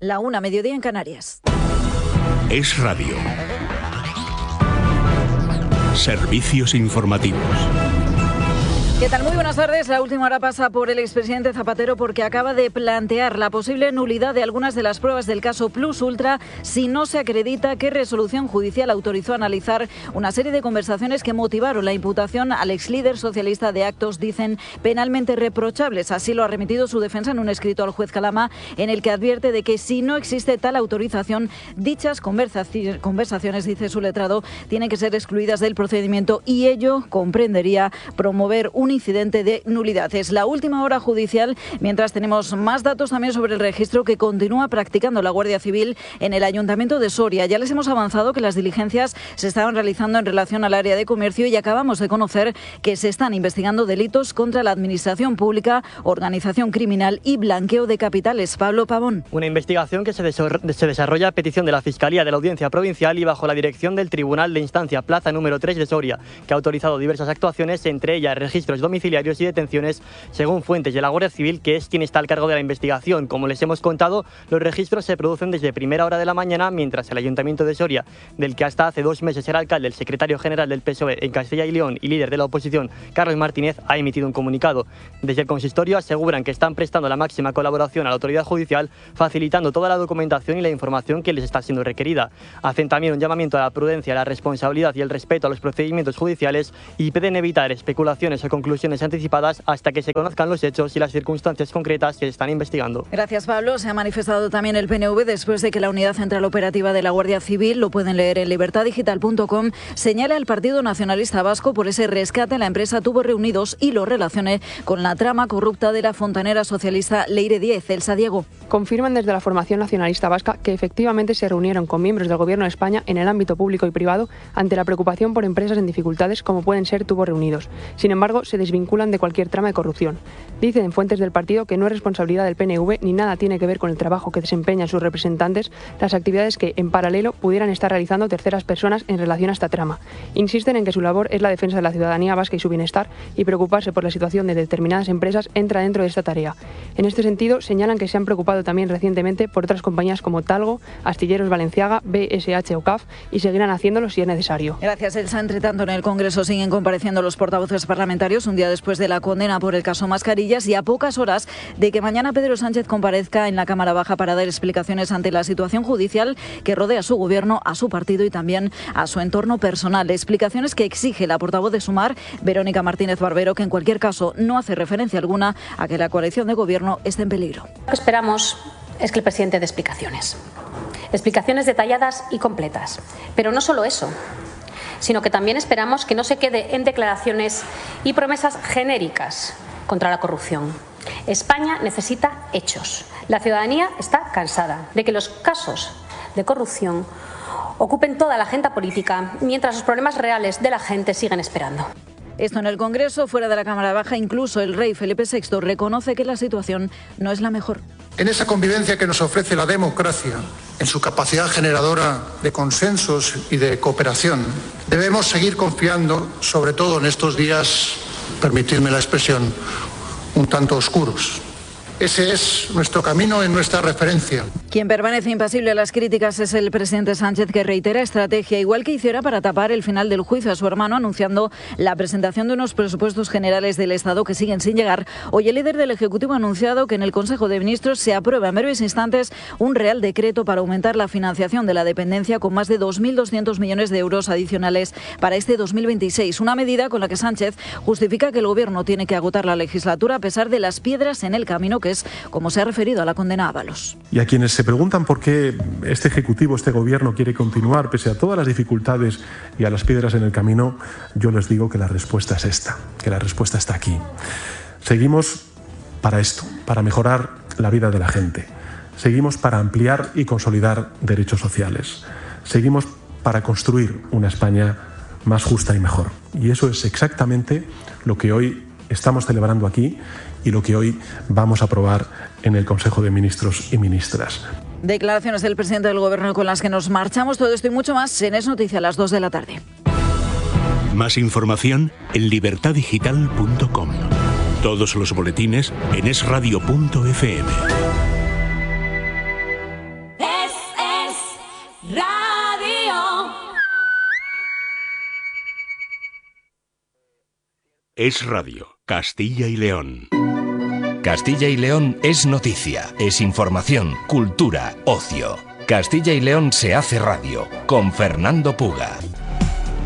La 1, mediodía en Canarias. Es Radio. Servicios informativos. ¿Qué tal? Muy buenas tardes. La última hora pasa por el expresidente Zapatero porque acaba de plantear la posible nulidad de algunas de las pruebas del caso Plus Ultra si no se acredita que resolución judicial autorizó a analizar una serie de conversaciones que motivaron la imputación al exlíder socialista de actos, dicen, penalmente reprochables. Así lo ha remitido su defensa en un escrito al juez Calama, en el que advierte de que si no existe tal autorización, dichas conversaciones, dice su letrado, tienen que ser excluidas del procedimiento y ello comprendería promover un incidente de nulidad. Es la última hora judicial, mientras tenemos más datos también sobre el registro que continúa practicando la Guardia Civil en el Ayuntamiento de Soria. Ya les hemos avanzado que las diligencias se estaban realizando en relación al área de comercio y acabamos de conocer que se están investigando delitos contra la administración pública, organización criminal y blanqueo de capitales. Pablo Pavón. Una investigación que se desarrolla a petición de la Fiscalía de la Audiencia Provincial y bajo la dirección del Tribunal de Instancia Plaza número 3 de Soria, que ha autorizado diversas actuaciones, entre ellas registros domiciliarios y detenciones, según fuentes de la Guardia Civil, que es quien está al cargo de la investigación. Como les hemos contado, los registros se producen desde primera hora de la mañana, mientras el Ayuntamiento de Soria, del que hasta hace 2 meses era alcalde el secretario general del PSOE en Castilla y León y líder de la oposición, Carlos Martínez, ha emitido un comunicado. Desde el consistorio aseguran que están prestando la máxima colaboración a la autoridad judicial, facilitando toda la documentación y la información que les está siendo requerida. Hacen también un llamamiento a la prudencia, la responsabilidad y el respeto a los procedimientos judiciales y piden evitar especulaciones o conclusiones anticipadas hasta que se conozcan los hechos y las circunstancias concretas que se están investigando. Gracias, Pablo. Se ha manifestado también el PNV después de que la Unidad Central Operativa de la Guardia Civil, lo pueden leer en libertadigital.com, señala al Partido Nacionalista Vasco por ese rescate a la empresa Tubos Reunidos y lo relacione con la trama corrupta de la fontanera socialista Leire Díez. Elsa Diego. Confirman desde la formación nacionalista vasca que efectivamente se reunieron con miembros del Gobierno de España en el ámbito público y privado ante la preocupación por empresas en dificultades como pueden ser Tubos Reunidos. Sin embargo, se desvinculan de cualquier trama de corrupción. Dicen fuentes del partido que no es responsabilidad del PNV ni nada tiene que ver con el trabajo que desempeñan sus representantes, las actividades que, en paralelo, pudieran estar realizando terceras personas en relación a esta trama. Insisten en que su labor es la defensa de la ciudadanía vasca y su bienestar, y preocuparse por la situación de determinadas empresas entra dentro de esta tarea. En este sentido, señalan que se han preocupado también recientemente por otras compañías como Talgo, Astilleros Balenciaga, BSH o CAF, y seguirán haciéndolo si es necesario. Gracias, Elsa. Entre tanto, en el Congreso siguen compareciendo los portavoces parlamentarios un día después de la condena por el caso Mascarillas y a pocas horas de que mañana Pedro Sánchez comparezca en la Cámara Baja para dar explicaciones ante la situación judicial que rodea a su gobierno, a su partido y también a su entorno personal. Explicaciones que exige la portavoz de Sumar, Verónica Martínez Barbero, que en cualquier caso no hace referencia alguna a que la coalición de gobierno esté en peligro. Lo que esperamos es que el presidente dé explicaciones. Explicaciones detalladas y completas. Pero no solo eso, sino que también esperamos que no se quede en declaraciones y promesas genéricas contra la corrupción. España necesita hechos. La ciudadanía está cansada de que los casos de corrupción ocupen toda la agenda política mientras los problemas reales de la gente siguen esperando. Esto en el Congreso. Fuera de la Cámara Baja, incluso el rey Felipe VI reconoce que la situación no es la mejor. En esa convivencia que nos ofrece la democracia, en su capacidad generadora de consensos y de cooperación, debemos seguir confiando, sobre todo en estos días, permitidme la expresión, un tanto oscuros. Ese es nuestro camino y nuestra referencia. Quien permanece impasible a las críticas es el presidente Sánchez, que reitera estrategia, igual que hiciera para tapar el final del juicio a su hermano, anunciando la presentación de unos presupuestos generales del Estado que siguen sin llegar. Hoy el líder del Ejecutivo ha anunciado que en el Consejo de Ministros se aprueba en breves instantes un real decreto para aumentar la financiación de la dependencia con más de 2.200 millones de euros adicionales para este 2026. Una medida con la que Sánchez justifica que el Gobierno tiene que agotar la legislatura a pesar de las piedras en el camino, que es como se ha referido a la condena a Ábalos. Y a quienes se preguntan por qué este Ejecutivo, este Gobierno quiere continuar pese a todas las dificultades y a las piedras en el camino, yo les digo que la respuesta es esta, que la respuesta está aquí. Seguimos para esto, para mejorar la vida de la gente. Seguimos para ampliar y consolidar derechos sociales. Seguimos para construir una España más justa y mejor. Y eso es exactamente lo que hoy estamos celebrando aquí y lo que hoy vamos a aprobar en el Consejo de Ministros y Ministras. Declaraciones del presidente del Gobierno con las que nos marchamos. Todo esto y mucho más en Es Noticia a las 2 de la tarde. Más información en libertadigital.com. Todos los boletines en esradio.fm. Radio. Es Radio, Castilla y León. Castilla y León es noticia, es información, cultura, ocio. Castilla y León se hace radio, con Fernando Puga.